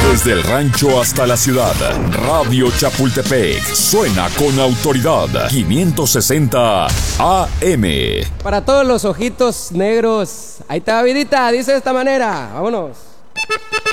Desde el rancho hasta la ciudad, Radio Chapultepec suena con autoridad. 560 AM. Para todos los ojitos negros, ahí está, vidita, dice de esta manera. Vámonos.